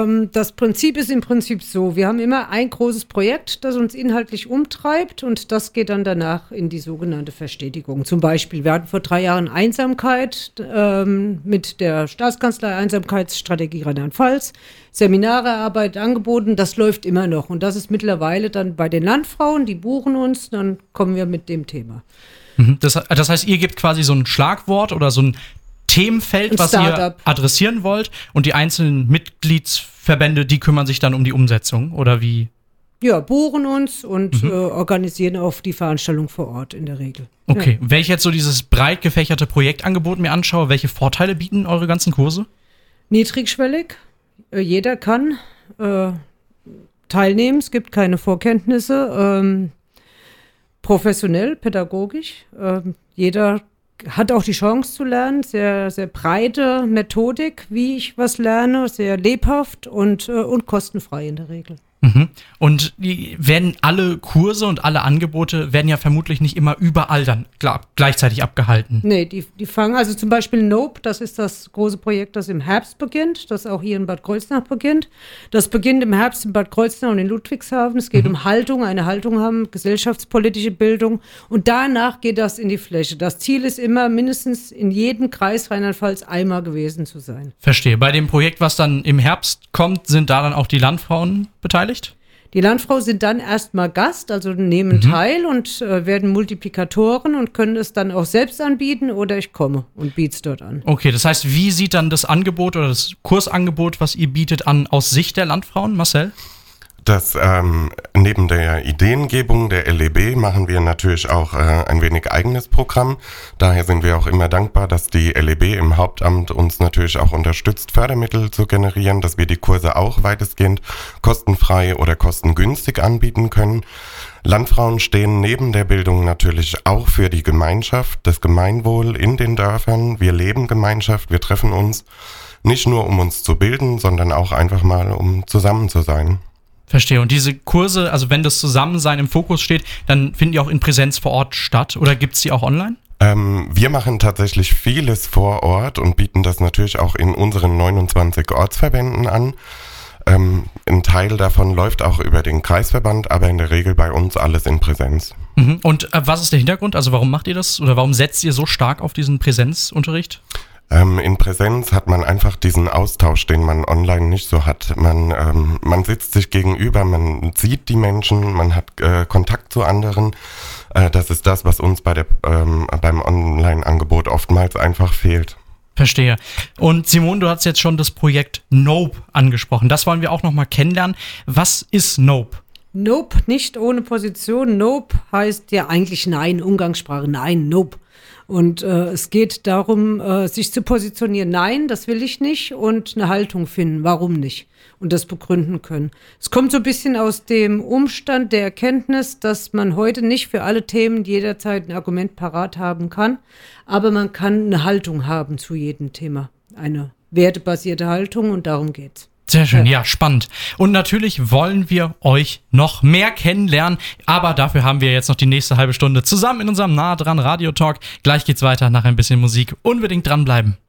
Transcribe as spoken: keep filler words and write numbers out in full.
ähm, das Prinzip ist im Prinzip so, wir haben immer ein großes Projekt, das uns inhaltlich umtreibt und das geht dann danach in die sogenannte Verstetigung. Zum Beispiel, wir hatten vor drei Jahren Einsamkeit ähm, mit der Staatskanzlei Einsamkeitsstrategie Rheinland-Pfalz, Seminare, Arbeit angeboten, das läuft immer noch und das ist mittlerweile dann bei den Landfrauen, die buchen uns, dann kommen wir mit dem Thema. Das, das heißt, ihr gebt quasi so ein Schlagwort oder so ein Themenfeld, Ein was Startup. ihr adressieren wollt und die einzelnen Mitgliedsverbände, die kümmern sich dann um die Umsetzung oder wie? Ja, buchen uns und Mhm. äh, organisieren auch die Veranstaltung vor Ort in der Regel. Okay, Ja. wenn ich jetzt so dieses breit gefächerte Projektangebot mir anschaue, welche Vorteile bieten eure ganzen Kurse? Niedrigschwellig, äh, jeder kann äh, teilnehmen, es gibt keine Vorkenntnisse, ähm, professionell, pädagogisch, ähm, jeder hat auch die Chance zu lernen, sehr, sehr breite Methodik, wie ich was lerne, sehr lebhaft und, äh, und kostenfrei in der Regel. Mhm. Und die werden alle Kurse und alle Angebote werden ja vermutlich nicht immer überall dann klar, gleichzeitig abgehalten. Nee, die, die fangen, also zum Beispiel Nope, das ist das große Projekt, das im Herbst beginnt, das auch hier in Bad Kreuznach beginnt. Das beginnt im Herbst in Bad Kreuznach und in Ludwigshafen. Es geht mhm. um Haltung, eine Haltung haben, gesellschaftspolitische Bildung. Und danach geht das in die Fläche. Das Ziel ist immer, mindestens in jedem Kreis Rheinland-Pfalz einmal gewesen zu sein. Verstehe. Bei dem Projekt, was dann im Herbst kommt, sind da dann auch die Landfrauen beteiligt? Die Landfrauen sind dann erstmal Gast, also nehmen Mhm. teil und äh, werden Multiplikatoren und können es dann auch selbst anbieten oder ich komme und biete es dort an. Okay, das heißt, wie sieht dann das Angebot oder das Kursangebot, was ihr bietet, an aus Sicht der Landfrauen, Marcel? Das ähm, neben der Ideengebung der L E B machen wir natürlich auch äh, ein wenig eigenes Programm. Daher sind wir auch immer dankbar, dass die L E B im Hauptamt uns natürlich auch unterstützt, Fördermittel zu generieren, dass wir die Kurse auch weitestgehend kostenfrei oder kostengünstig anbieten können. Landfrauen stehen neben der Bildung natürlich auch für die Gemeinschaft, das Gemeinwohl in den Dörfern. Wir leben Gemeinschaft, wir treffen uns nicht nur, um uns zu bilden, sondern auch einfach mal, um zusammen zu sein. Verstehe. Und diese Kurse, also wenn das Zusammensein im Fokus steht, dann finden die auch in Präsenz vor Ort statt oder gibt es die auch online? Ähm, wir machen tatsächlich vieles vor Ort und bieten das natürlich auch in unseren neunundzwanzig Ortsverbänden an. Ähm, ein Teil davon läuft auch über den Kreisverband, aber in der Regel bei uns alles in Präsenz. Mhm. Und äh, was ist der Hintergrund? Also warum macht ihr das oder warum setzt ihr so stark auf diesen Präsenzunterricht? Ähm, in Präsenz hat man einfach diesen Austausch, den man online nicht so hat. Man, ähm, man sitzt sich gegenüber, man sieht die Menschen, man hat äh, Kontakt zu anderen. Äh, das ist das, was uns bei der, ähm, beim Online-Angebot oftmals einfach fehlt. Verstehe. Und Simone, du hast jetzt schon das Projekt Nope angesprochen. Das wollen wir auch nochmal kennenlernen. Was ist Nope? Nope, nicht ohne Position. Nope heißt ja eigentlich Nein, Umgangssprache, Nein, Nope. Und äh, es geht darum, äh, sich zu positionieren. Nein, das will ich nicht und eine Haltung finden. Warum nicht? Und das begründen können. Es kommt so ein bisschen aus dem Umstand der Erkenntnis, dass man heute nicht für alle Themen jederzeit ein Argument parat haben kann, aber man kann eine Haltung haben zu jedem Thema. Eine wertebasierte Haltung und darum geht's. Sehr schön, ja, spannend. Und natürlich wollen wir euch noch mehr kennenlernen, aber dafür haben wir jetzt noch die nächste halbe Stunde zusammen in unserem Nah dran Radio Talk. Gleich geht's weiter nach ein bisschen Musik. Unbedingt dranbleiben.